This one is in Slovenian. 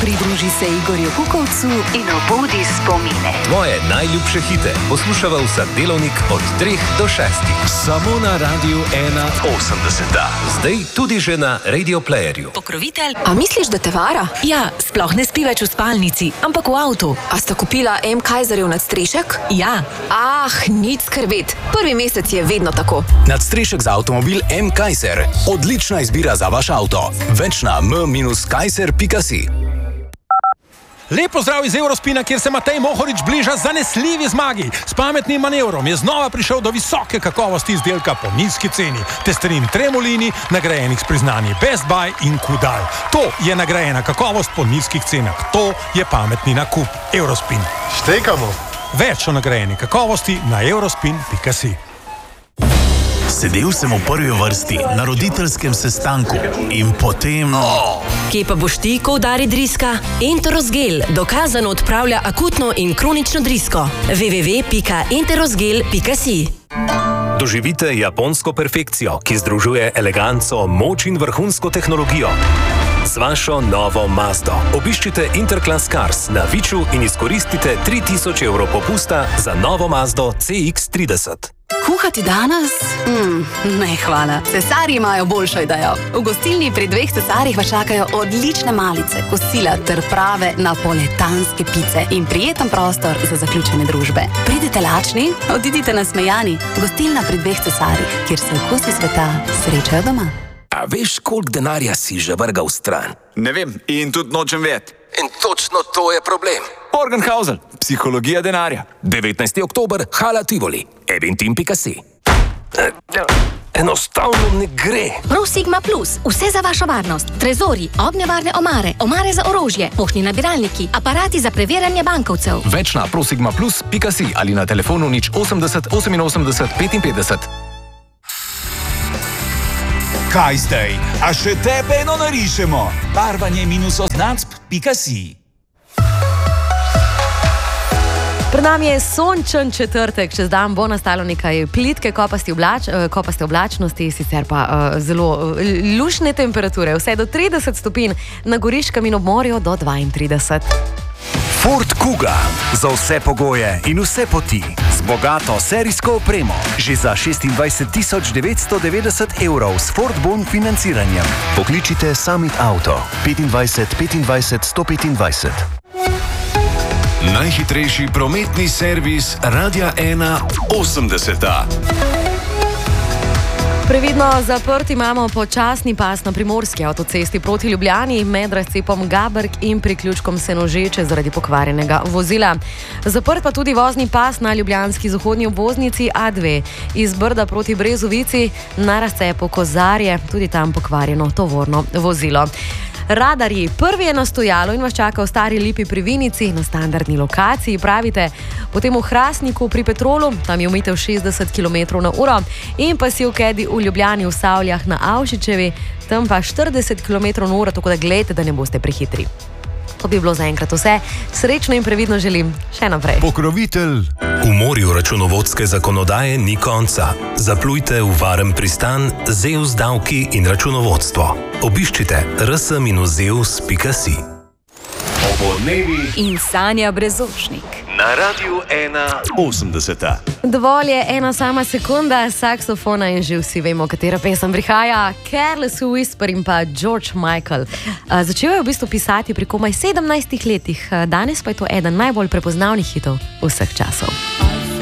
Pridruži se Igorju Kukovcu in obudi spomine. Tvoje najljubše hite poslušava vsak delovnik od 3 do 6. Samo na Radiu 81. Zdaj tudi že na Radio Playerju. Pokrovitelj. A misliš, da te vara? Ja, sploh ne spi več v spalnici, ampak v avtu. A sta kupila M. Kaiserjev nadstrešek? Ja. Nič skrbeti. Prvi mesec je vedno tako. Nadstrešek za avtomobil M. Kaiser. Odlična izbira za vaš avto. Več na m-kaiser.si. Lep pozdrav iz Eurospina, kjer se Matej Mohorič bliža zanesljivi zmagi. S pametnim manevrom je znova prišel do visoke kakovosti izdelka po nizki ceni. Testerin Tremolini, nagrajenih s priznanji Best Buy in Kudal. To je nagrajena kakovost po nizkih cenah. To je pametni nakup. Eurospin. Štekamo. Več o nagrajeni kakovosti na eurospin.si. Sedel sem v prvi vrsti na roditeljskem sestanku in potem... Kje pa boš ti, ko udari driska? Enterosgel dokazano odpravlja akutno in kronično drisko. www.enterosgel.si. Doživite japonsko perfekcijo, ki združuje eleganco, moč in vrhunsko tehnologijo. Z vašo novo Mazdo obiščite Interclass Cars na Viču in izkoristite 3000 evrov popusta za novo Mazdo CX-30. Kuhati danes? Ne, hvala. Cesarji imajo boljšo idejo. V gostilni pri 2 cesarjih vas čakajo odlične malice, kosila ter prave napoletanske pice in prijeten prostor za zaključene družbe. Pridite lačni, odidite nasmejani. Gostilna pri 2 cesarjih, kjer se okusi sveta srečajo doma. A veš, koliko denarja si že vrgal stran? Ne vem in tudi nočem vedeti. In točno to je problem. Morgenhausel, psihologija denarja. 19. oktober, Hala Tivoli, eventim.si. Enostavno ne gre. ProSigma Plus, vse za vašo varnost. Trezori, ognjevarne omare, omare za orožje, poštni nabiralniki, aparati za preverjanje bankovcev. Več na prosigmaplus.si ali na telefonu 080 88 55. Kaj zdaj? A še tebe eno narišemo? barvanje-oznacb.si. Pred nami je sončen četrtek, čez dan bo nastalo nekaj plitke kopaste oblačnosti, sicer pa zelo lušne temperature, vse do 30 stopinj, na Goriškem in ob morju do 32. Ford Kuga, za vse pogoje in vse poti, z bogato serijsko opremo, že za 26 990 evrov s Ford Bon financiranjem. Pokličite Summit Auto 25 25 125. Najhitrejši prometni servis Radia 81. Previdno zaprt imamo počasni pas na primorski avtocesti proti Ljubljani med razcepom Gabrk in priključkom Senožeče zaradi pokvarjenega vozila. Zaprt pa tudi vozni pas na ljubljanski zahodni obvoznici A2 iz Brda proti Brezovici na razcepu Kozarje, tudi tam pokvarjeno tovorno vozilo. Radarji, prvi je na stojalo in vas čaka v Stari Lipi pri Vinici na standardni lokaciji, pravite, potem v Hrastniku pri Petrolu, tam je omejitev 60 km/h in pa si v Kedi v Ljubljani v Savljah na Avšičevi, tam pa 40 km/h, tako da gledajte, da ne boste prehitri. To bi bilo zaenkrat vse. Srečno in previdno želim še naprej. Pokrovitelj. V morju računovodske zakonodaje ni konca. Zaplujte v varen pristan ZEUS davki in računovodstvo. Obiščite rs-zeus.si. Obodnevi in Sanja Brezočnik. Na Radiu 81. Dovolj je ena sama sekunda saksofona in že vsi vemo, katera pesem prihaja. Careless Whisper in pa George Michael. Začel je v bistvu pisati pri komaj 17 letih. Danes pa je to eden najbolj prepoznavnih hitov vseh časov.